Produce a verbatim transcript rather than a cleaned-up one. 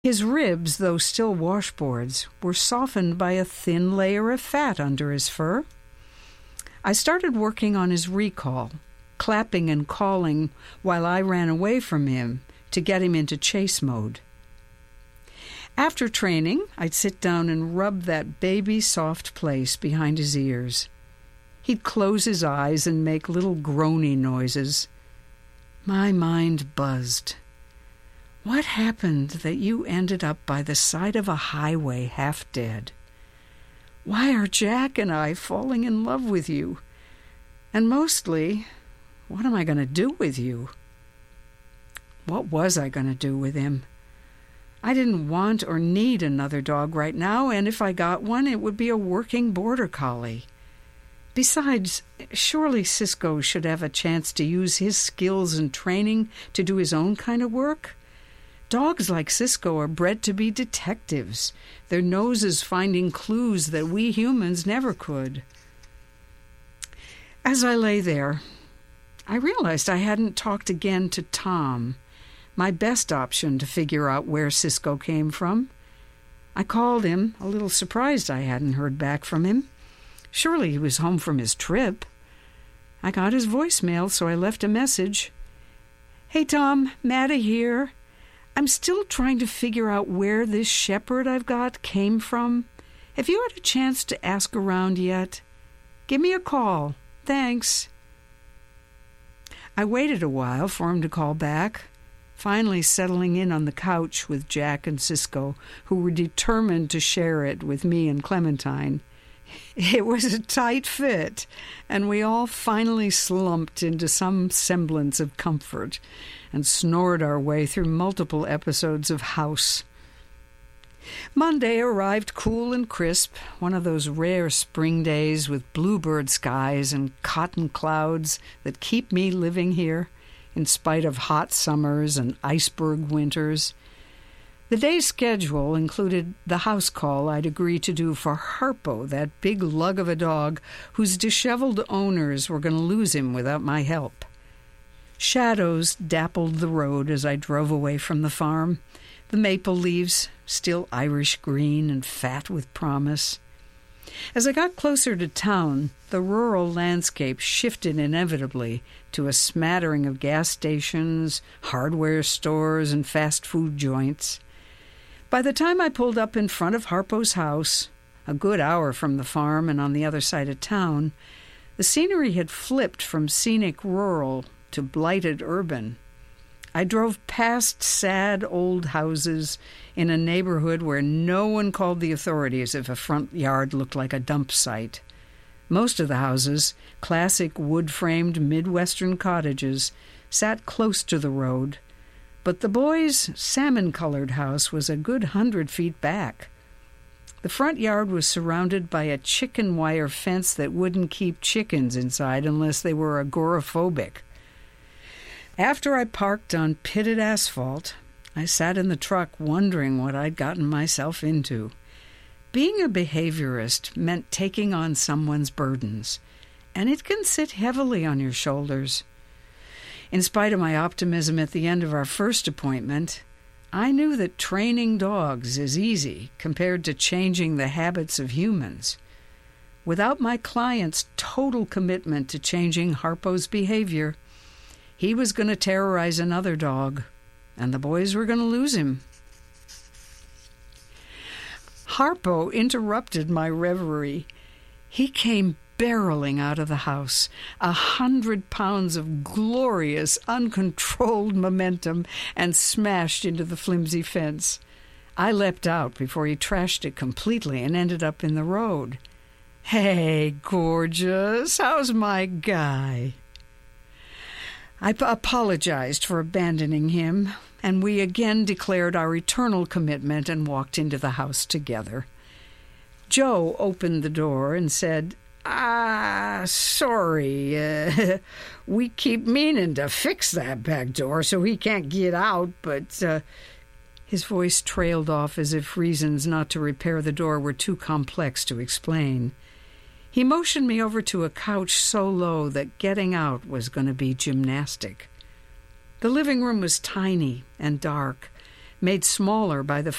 His ribs, though still washboards, were softened by a thin layer of fat under his fur. I started working on his recall, clapping and calling while I ran away from him to get him into chase mode. After training, I'd sit down and rub that baby-soft place behind his ears. He'd close his eyes and make little groany noises. My mind buzzed. What happened that you ended up by the side of a highway half dead? Why are Jack and I falling in love with you? And mostly, what am I going to do with you? What was I going to do with him? I didn't want or need another dog right now, and if I got one, it would be a working border collie. Besides, surely Cisco should have a chance to use his skills and training to do his own kind of work. Dogs like Cisco are bred to be detectives, their noses finding clues that we humans never could. As I lay there, I realized I hadn't talked again to Tom, my best option to figure out where Cisco came from. I called him, a little surprised I hadn't heard back from him. Surely he was home from his trip. I got his voicemail, so I left a message. Hey, Tom, Maddie here. I'm still trying to figure out where this shepherd I've got came from. Have you had a chance to ask around yet? Give me a call. Thanks. I waited a while for him to call back, finally settling in on the couch with Jack and Cisco, who were determined to share it with me and Clementine. It was a tight fit, and we all finally slumped into some semblance of comfort and snored our way through multiple episodes of House. Monday arrived cool and crisp, one of those rare spring days with bluebird skies and cotton clouds that keep me living here, in spite of hot summers and iceberg winters. The day's schedule included the house call I'd agreed to do for Harpo, that big lug of a dog whose disheveled owners were going to lose him without my help. Shadows dappled the road as I drove away from the farm, the maple leaves still Irish green and fat with promise. As I got closer to town, the rural landscape shifted inevitably to a smattering of gas stations, hardware stores, and fast food joints. By the time I pulled up in front of Harpo's house, a good hour from the farm and on the other side of town, the scenery had flipped from scenic rural to blighted urban. I drove past sad old houses in a neighborhood where no one called the authorities if a front yard looked like a dump site. Most of the houses, classic wood-framed Midwestern cottages, sat close to the road, but the boys' salmon-colored house was a good hundred feet back. The front yard was surrounded by a chicken wire fence that wouldn't keep chickens inside unless they were agoraphobic. After I parked on pitted asphalt, I sat in the truck wondering what I'd gotten myself into. Being a behaviorist meant taking on someone's burdens, and it can sit heavily on your shoulders. In spite of my optimism at the end of our first appointment, I knew that training dogs is easy compared to changing the habits of humans. Without my client's total commitment to changing Harpo's behavior, he was going to terrorize another dog, and the boys were going to lose him. Harpo interrupted my reverie. He came barreling out of the house, a hundred pounds of glorious, uncontrolled momentum, and smashed into the flimsy fence. I leapt out before he trashed it completely and ended up in the road. Hey, gorgeous, how's my guy? I p- apologized for abandoning him, and we again declared our eternal commitment and walked into the house together. Joe opened the door and said, Ah, sorry, uh, we keep meaning to fix that back door so he can't get out, but uh, his voice trailed off as if reasons not to repair the door were too complex to explain. He motioned me over to a couch so low that getting out was going to be gymnastic. The living room was tiny and dark, made smaller by the